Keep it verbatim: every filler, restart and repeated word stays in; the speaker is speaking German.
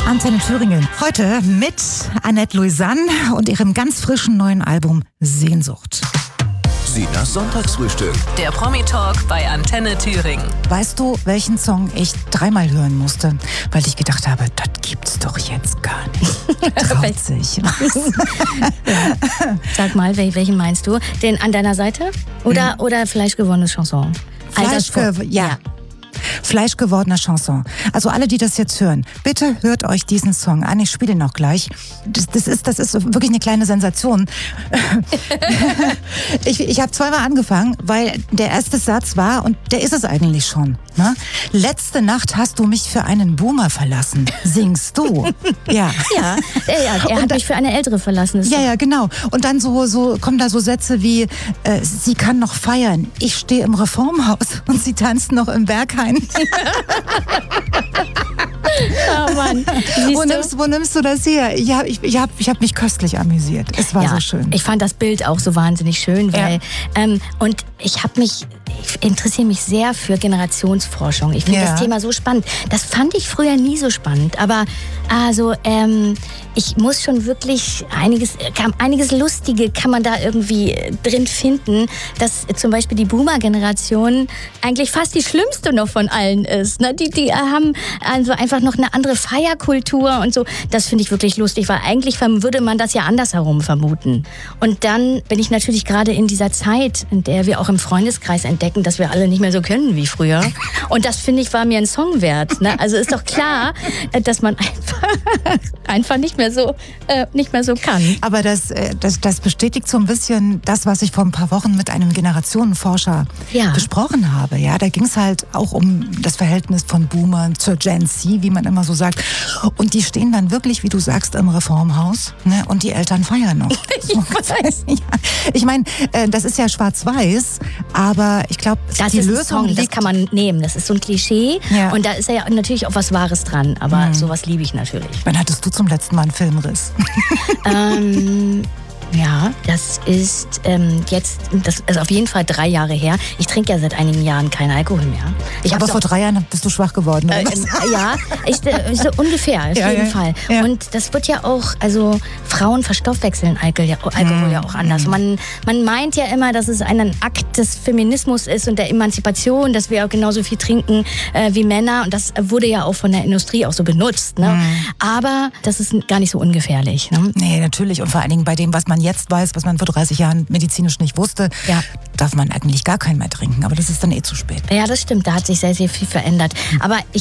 Antenne Thüringen. Heute mit Annette Louisanne und ihrem ganz frischen neuen Album Sehnsucht. Sinas Sonntagsfrühstück. Der Promi-Talk bei Antenne Thüringen. Weißt du, welchen Song ich dreimal hören musste? Weil ich gedacht habe, das gibt's doch jetzt gar nicht. Traut sich. Sag mal, welchen meinst du? Den An deiner Seite? Oder, hm. oder Fleischgewonnenes Chanson? Fleischge- ja. ja. Fleischgewordener Chanson. Also alle, die das jetzt hören, bitte hört euch diesen Song an. Ich spiele ihn auch gleich. Das, das, ist, das ist wirklich eine kleine Sensation. ich ich habe zweimal angefangen, weil der erste Satz war, und der ist es eigentlich schon. Ne? Letzte Nacht hast du mich für einen Boomer verlassen. Singst du? Ja. Ja, ja, er hat mich für eine Ältere verlassen. Ja, ja, genau. Und dann so, so kommen da so Sätze wie, äh, sie kann noch feiern. Ich stehe im Reformhaus und sie tanzt noch im Berghain. Oh Mann. Wo nimmst, wo nimmst du das her? Ich habe ich, ich hab, ich hab mich köstlich amüsiert. Es war ja, so schön. Ich fand das Bild auch so wahnsinnig schön, weil ja. ähm, und ich habe mich, ich interessiere mich sehr für Generationsforschung. Ich finde ja. das Thema so spannend. Das fand ich früher nie so spannend, aber also ähm, ich muss schon wirklich einiges, kann, einiges Lustige kann man da irgendwie drin finden, dass zum Beispiel die Boomer-Generation eigentlich fast die schlimmste noch von allen ist. Ne? Die, die haben also einfach noch eine andere Feierkultur und so. Das finde ich wirklich lustig, weil eigentlich würde man das ja andersherum vermuten. Und dann bin ich natürlich gerade in dieser Zeit, in der wir auch im Freundeskreis entdecken, dass wir alle nicht mehr so können wie früher. Und das, finde ich, war mir ein Song wert. Ne? Also ist doch klar, dass man einfach, einfach nicht mehr so, äh, nicht mehr so kann. Aber das, das, das bestätigt so ein bisschen das, was ich vor ein paar Wochen mit einem Generationenforscher ja. besprochen habe. Ja, da ging es halt auch um das Verhältnis von Boomern zur Gen Z, wie man immer so sagt. Und die stehen dann wirklich, wie du sagst, im Reformhaus, ne? Und die Eltern feiern noch. Ich weiß. Ja. Ich meine, äh, das ist ja schwarz-weiß, aber ich glaube, die ist Lösung Song, liegt... Das kann man nehmen. Das ist so ein Klischee. Ja. Und da ist ja natürlich auch was Wahres dran. Aber mhm. sowas liebe ich natürlich. Wann hattest du zum letzten Mal einen Filmriss? ähm... Ja, das ist ähm, jetzt, das ist auf jeden Fall drei Jahre her. Ich trinke ja seit einigen Jahren keinen Alkohol mehr. Ich Aber vor drei Jahren bist du schwach geworden, oder? Äh, ja, ich, so ungefähr, auf ja, jeden ja. Fall. Ja. Und das wird ja auch, also Frauen verstoffwechseln Alkohol ja, Alkohol mm. ja auch anders. Man, man meint ja immer, dass es ein Akt des Feminismus ist und der Emanzipation, dass wir auch genauso viel trinken äh, wie Männer. Und das wurde ja auch von der Industrie auch so benutzt. Ne? Mm. Aber das ist gar nicht so ungefährlich. Ne? Nee, natürlich. Und vor allen Dingen bei dem, was man jetzt weiß, was man vor dreißig Jahren medizinisch nicht wusste, ja. darf man eigentlich gar keinen mehr trinken. Aber das ist dann eh zu spät. Ja, das stimmt. Da hat sich sehr, sehr viel verändert. Aber ich